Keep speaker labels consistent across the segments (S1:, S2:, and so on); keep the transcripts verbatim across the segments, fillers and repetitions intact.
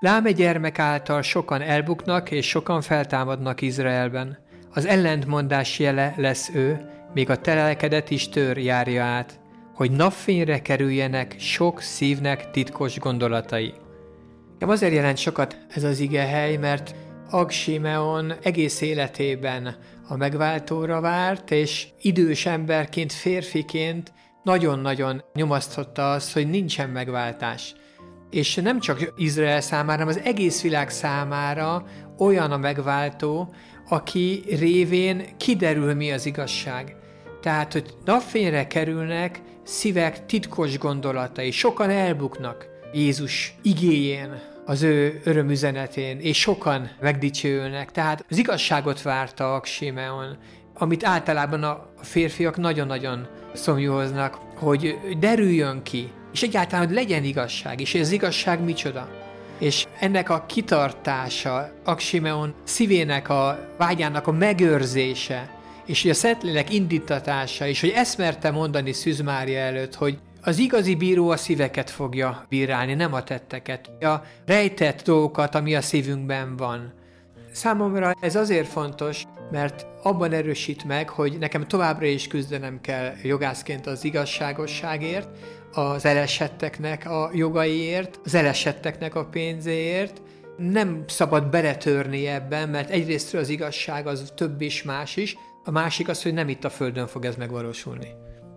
S1: Lám egy gyermek által sokan elbuknak és sokan feltámadnak Izraelben. Az ellentmondás jele lesz ő, még a telelkedet is tör járja át, hogy napfényre kerüljenek sok szívnek titkos gondolatai. Azért jelent sokat ez az igehely, mert Ag Simeon egész életében a megváltóra várt, és idős emberként, férfiként nagyon-nagyon nyomasztotta azt, hogy nincsen megváltás. És nem csak Izrael számára, hanem az egész világ számára olyan a megváltó, aki révén kiderül, mi az igazság. Tehát, hogy napfényre kerülnek szívek titkos gondolatai, sokan elbuknak Jézus igéjén, az ő örömüzenetén, és sokan megdicsőülnek. Tehát az igazságot várta Ag Simeon, amit általában a férfiak nagyon-nagyon szomjúhoznak, hogy derüljön ki, és egyáltalán, hogy legyen igazság, és az igazság micsoda. És ennek a kitartása, Ag Simeon szívének a vágyának a megőrzése, és hogy a Szentlélek indítatása, és hogy ezt merte mondani Szűz Mária előtt, hogy az igazi bíró a szíveket fogja bírálni, nem a tetteket, a rejtett dolgokat, ami a szívünkben van. Számomra ez azért fontos, mert abban erősít meg, hogy nekem továbbra is küzdenem kell jogászként az igazságosságért, az elesetteknek a jogaiért, az elesetteknek a pénzéért. Nem szabad beletörni ebben, mert egyrésztről az igazság az több is más is, a másik az, hogy nem itt a földön fog ez megvalósulni.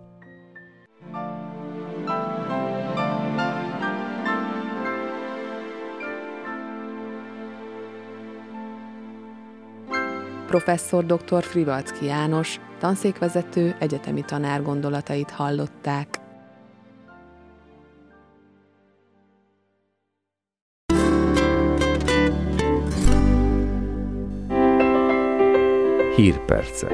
S2: Professzor dr. Frivalczky János, tanszékvezető, egyetemi tanár gondolatait hallották.
S3: Hírpercek.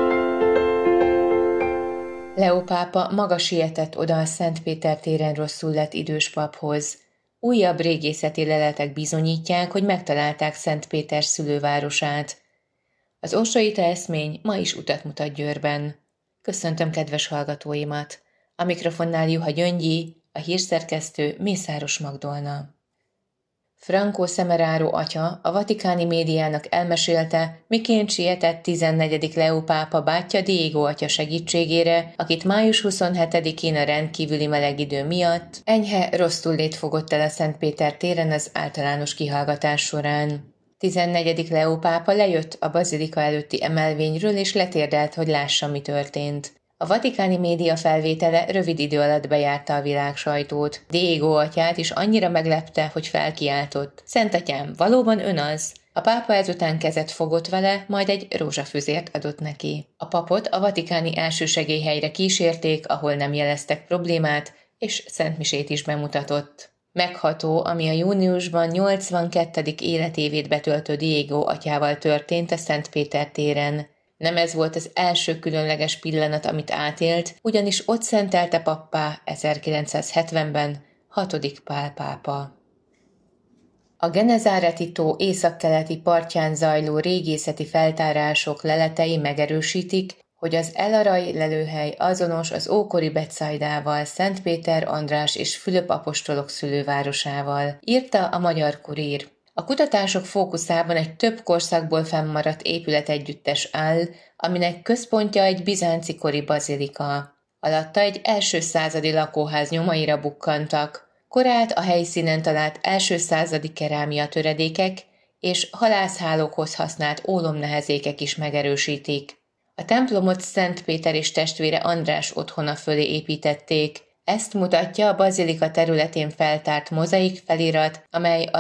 S4: Leó pápa maga sietett oda a Szentpéter téren rosszul lett idős paphoz. Újabb régészeti leletek bizonyítják, hogy megtalálták Szentpéter szülővárosát. Az Orsoita eszmény ma is utat mutat Győrben. Köszöntöm kedves hallgatóimat! A mikrofonnál Juha Gyöngyi, a hírszerkesztő Mészáros Magdolna. Franco Semeraro atya a vatikáni médiának elmesélte, miként sietett tizennegyedik Leó pápa bátyja Diego atya segítségére, akit május huszonhetedikén a rendkívüli meleg idő miatt enyhe rossztullét fogott el a Szentpéter téren az általános kihallgatás során. tizennegyedik Leó pápa lejött a bazilika előtti emelvényről és letérdelt, hogy lássa, mi történt. A vatikáni média felvétele rövid idő alatt bejárta a világ sajtót. Diego atyát is annyira meglepte, hogy felkiáltott. Szent atyám, valóban ön az? A pápa ezután kezet fogott vele, majd egy rózsafüzért adott neki. A papot a vatikáni elsősegélyhelyre kísérték, ahol nem jeleztek problémát, és szentmisét is bemutatott. Megható, ami a júniusban nyolcvankettedik életévét betöltő Diego atyával történt a Szentpéter téren. Nem ez volt az első különleges pillanat, amit átélt, ugyanis ott szentelte pappá ezerkilencszázhetvenben hatodik Pál pápa. A Genezáreti tó északkeleti partján zajló régészeti feltárások leletei megerősítik, hogy az El Araj lelőhely azonos az ókori Betsaidával, Szentpéter, András és Fülöp apostolok szülővárosával, írta a Magyar Kurír. A kutatások fókuszában egy több korszakból fennmaradt épületegyüttes áll, aminek központja egy bizánci kori bazilika. Alatta egy első századi lakóház nyomaira bukkantak, korát a helyszínen talált első századi kerámia töredékek és halászhálókhoz használt ólomnehezékek is megerősítik. A templomot Szentpéter és testvére András otthona fölé építették. Ezt mutatja a bazilika területén feltárt mozaik felirat, amely a